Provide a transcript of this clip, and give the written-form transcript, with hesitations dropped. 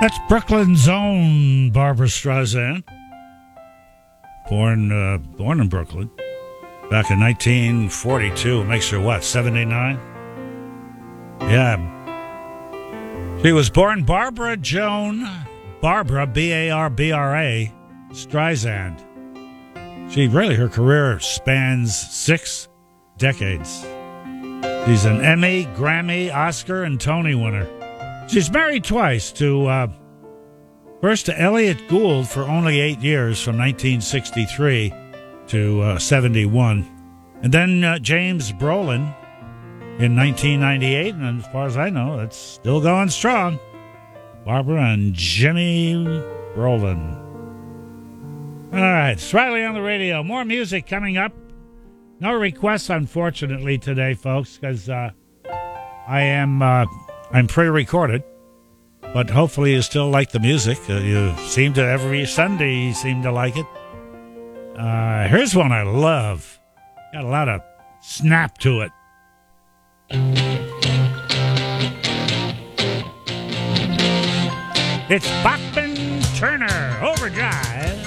That's Brooklyn's own Barbra Streisand, born in Brooklyn back in 1942. Makes her what, 79? Yeah. She was born Barbara Joan Barbara, B-A-R-B-R-A, Streisand. Her career spans 6 decades. She's an Emmy, Grammy, Oscar, and Tony winner. She's married twice first to Elliot Gould for only 8 years from 1963 to 71. And then James Brolin in 1998. And as far as I know, that's still going strong. Barbara and Jimmy Brolin. All right, it's Riley on the radio. More music coming up. No requests, unfortunately, today, folks, because I'm pre-recorded. But hopefully you still like the music. You seem to, every Sunday, you seem to like it. Here's one I love. Got a lot of snap to it. It's Bachman Turner, Overdrive.